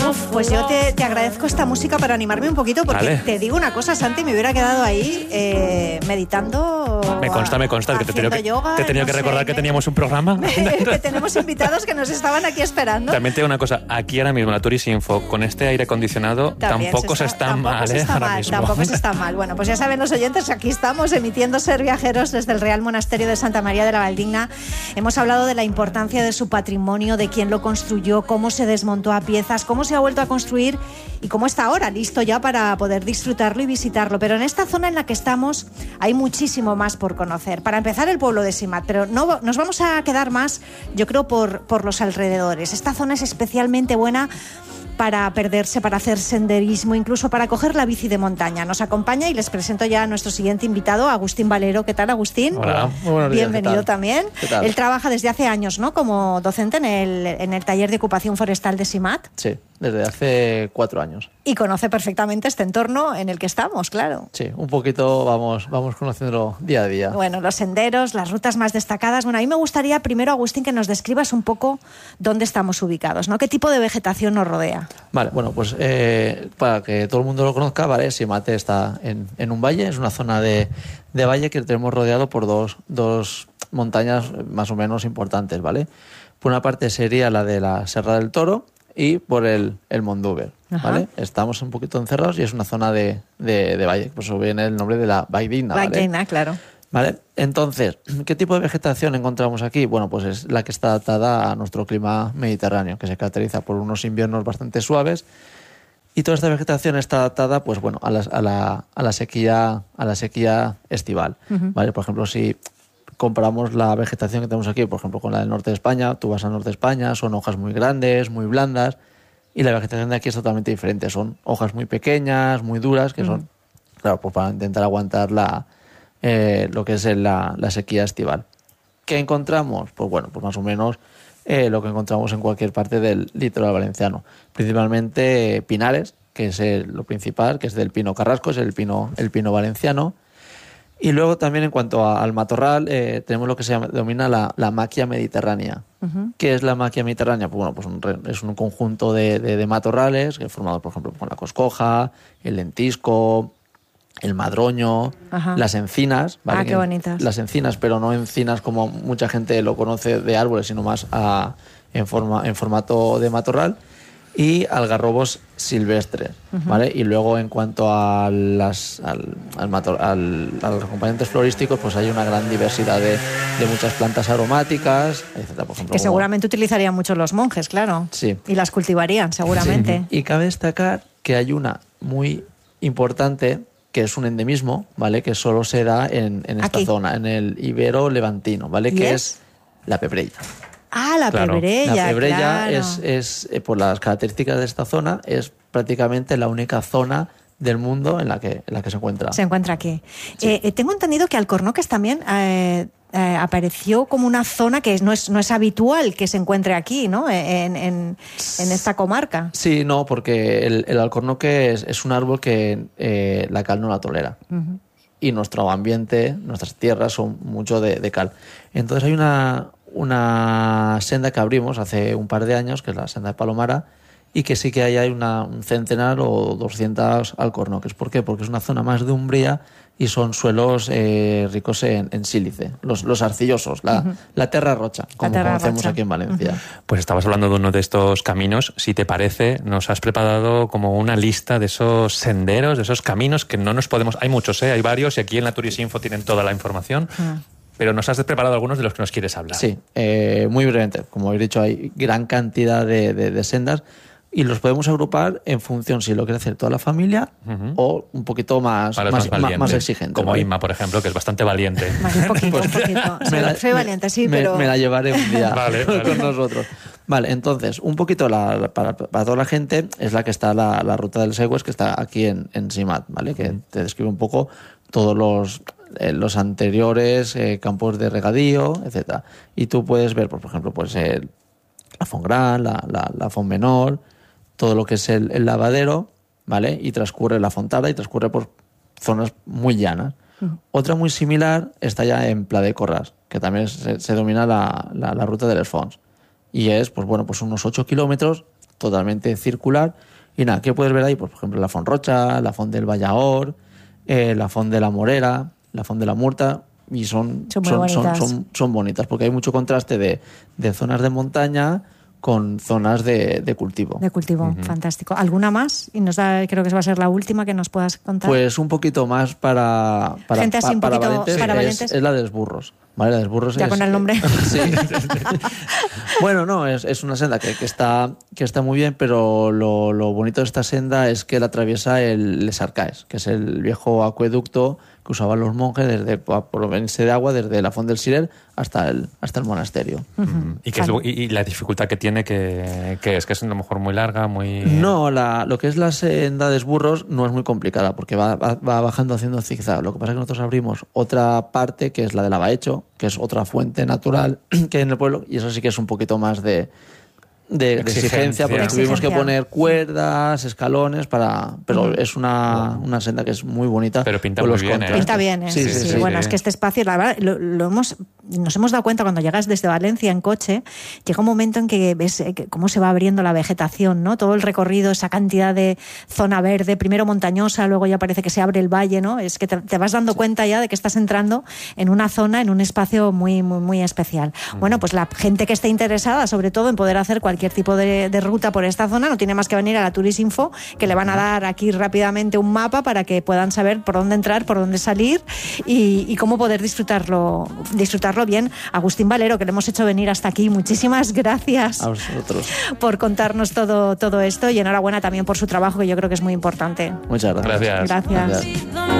Pues yo te agradezco esta música para animarme un poquito, porque te digo una cosa, Santi, me hubiera quedado ahí meditando. Me consta que te he tenido que recordar que teníamos un programa. Que tenemos invitados que nos estaban aquí esperando. También te digo una cosa, aquí ahora mismo la Turisinfo, con este aire acondicionado, tampoco se está mal. Tampoco se está mal. Bueno, pues ya saben los oyentes, aquí estamos emitiendo Ser Viajeros desde el Real Monasterio de Santa María de la Valdigna. Hemos hablado de la importancia de su patrimonio, de quién lo construyó, cómo se desmontó a piezas, cómo se ha vuelto a construir y cómo está ahora, listo ya para poder disfrutarlo y visitarlo. Pero en esta zona en la que estamos hay muchísimo más por conocer. Para empezar, el pueblo de Simat, pero no nos vamos a quedar más, yo creo, por los alrededores. Esta zona es especialmente buena para perderse, para hacer senderismo, incluso para coger la bici de montaña. Nos acompaña y les presento ya a nuestro siguiente invitado, Agustín Valero. ¿Qué tal, Agustín? Hola, muy buenos días. Bienvenido también. ¿Qué tal? Él trabaja desde hace años, ¿no?, como docente en el taller de ocupación forestal de Simat. Sí, desde hace 4 años. Y conoce perfectamente este entorno en el que estamos, claro. Sí, un poquito vamos conociéndolo día a día. Bueno, los senderos, las rutas más destacadas. Bueno, a mí me gustaría primero, Agustín, que nos describas un poco dónde estamos ubicados, ¿no? ¿Qué tipo de vegetación nos rodea? Vale, bueno, pues para que todo el mundo lo conozca, ¿vale? Simat está en un valle, es una zona de valle que tenemos rodeado por dos montañas más o menos importantes, ¿vale? Por una parte sería la de la Serra del Toro y por el Mondúber, ¿vale? Estamos un poquito encerrados y es una zona de valle, por eso viene el nombre de la Valdigna, ¿vale? Valdigna, claro. Vale, entonces, ¿qué tipo de vegetación encontramos aquí? Bueno, pues es la que está adaptada a nuestro clima mediterráneo, que se caracteriza por unos inviernos bastante suaves, y toda esta vegetación está adaptada, pues bueno, a la sequía estival, ¿vale? Por ejemplo, si comparamos la vegetación que tenemos aquí, por ejemplo, con la del norte de España, tú vas al norte de España, son hojas muy grandes, muy blandas, y la vegetación de aquí es totalmente diferente, son hojas muy pequeñas, muy duras, que son, claro, pues para intentar aguantar lo que es la sequía estival. ¿Qué encontramos? Pues bueno, pues más o menos lo que encontramos en cualquier parte del litoral valenciano. Principalmente pinares, que es lo principal, que es del pino carrasco, es el pino valenciano. Y luego también en cuanto al matorral, tenemos lo que se denomina la maquia mediterránea. ¿Qué es la maquia mediterránea? Pues bueno, pues es un conjunto de matorrales, que es formado, por ejemplo, por la coscoja, el lentisco, el madroño, las encinas, ¿vale? Qué bonitas. Las encinas, pero no encinas como mucha gente lo conoce de árboles, sino más en formato de matorral, y algarrobos silvestres, ¿vale? Y luego en cuanto a los componentes florísticos, pues hay una gran diversidad de muchas plantas aromáticas, etcétera. Por ejemplo, que seguramente utilizarían mucho los monjes, claro. Sí. Y las cultivarían, seguramente. Sí. Y cabe destacar que hay una muy importante, que es un endemismo, ¿vale? Que solo se da en esta zona, en el Ibero Levantino, ¿vale? Que es la pebrella. La pebrella. La pebrella, claro. es por las características de esta zona, es prácticamente la única zona del mundo en la que se encuentra. Se encuentra aquí. Sí. Tengo entendido que Alcornoques también apareció como una zona que no es habitual que se encuentre aquí, ¿no? En esta comarca. Sí, no, porque el alcornoque es un árbol que la cal no la tolera. Y nuestro ambiente, nuestras tierras son mucho de cal. Entonces hay una senda que abrimos hace un par de años, que es la senda de Palomara, y que sí que hay un centenar o 200 alcornoques. ¿Por qué? Porque es una zona más de umbría y son suelos ricos en sílice, los arcillosos, la terra rocha, como conocemos aquí en Valencia. Pues estabas hablando de uno de estos caminos. Si te parece, nos has preparado como una lista de esos senderos, de esos caminos que no nos podemos... Hay muchos, hay varios, y aquí en la Turisinfo tienen toda la información. Pero nos has preparado algunos de los que nos quieres hablar. Sí, muy brevemente. Como he dicho, hay gran cantidad de sendas y los podemos agrupar en función si lo quiere hacer toda la familia o un poquito más exigente. Como ¿vale? Inma, por ejemplo, que es bastante valiente. Un poquito. Soy valiente, sí, pero... Me la llevaré un día vale. con nosotros. Vale, entonces, un poquito para toda la gente es la que está la ruta del Segües, que está aquí en Simat, ¿vale? Que te describe un poco todos los anteriores campos de regadío, etcétera. Y tú puedes ver, por ejemplo, pues la Font Gran, la Font Menor, todo lo que es el lavadero, ¿vale? Y transcurre la Fontara y transcurre por zonas muy llanas. Otra muy similar está ya en Pla de Corràs, que también se domina la ruta de les Fonts. Y es, pues bueno, pues unos 8 kilómetros totalmente circular. Y nada, ¿qué puedes ver ahí? Pues, por ejemplo, la Font Rocha, la Font del Ballaor, la Font de la Morera, la Font de la Murta, y son bonitas, porque hay mucho contraste de zonas de montaña con zonas de cultivo. De cultivo, fantástico. ¿Alguna más? Y creo que va a ser la última que nos puedas contar. Pues un poquito más para gente así un poquito valientes, para valientes. Es la de los Burros. ¿Vale? La de los Burros ya con el nombre. Sí. Bueno, no, es una senda que está muy bien, pero lo bonito de esta senda es que la atraviesa el Les Arcaes, que es el viejo acueducto que usaban los monjes desde por venirse de agua desde la Font del Cirer hasta el monasterio. ¿Y la dificultad que tiene que es a lo mejor muy larga, muy... No, lo que es la senda de Burros no es muy complicada porque va bajando haciendo zigzag. Lo que pasa es que nosotros abrimos otra parte que es la del Abahecho, que es otra fuente natural que hay en el pueblo, y eso sí que es un poquito más de exigencia, porque tuvimos que poner cuerdas, escalones pero es una senda que es muy bonita. Pero pinta muy bien, Pinta bien, ¿eh? Sí. Bueno, es que este espacio, la verdad, nos hemos dado cuenta cuando llegas desde Valencia en coche, llega un momento en que ves cómo se va abriendo la vegetación, ¿no? Todo el recorrido, esa cantidad de zona verde, primero montañosa, luego ya parece que se abre el valle, ¿no? Es que te vas dando cuenta ya de que estás entrando en una zona, en un espacio muy, muy, muy especial. Bueno, pues la gente que esté interesada, sobre todo en poder hacer cualquier tipo de ruta por esta zona, no tiene más que venir a la Turisinfo, que le van a dar aquí rápidamente un mapa para que puedan saber por dónde entrar, por dónde salir y cómo poder disfrutarlo bien. Agustín Valero, que le hemos hecho venir hasta aquí, muchísimas gracias a vosotros por contarnos todo esto, y enhorabuena también por su trabajo, que yo creo que es muy importante. Muchas gracias. Gracias.